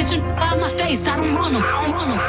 get you out my face. I don't want 'em.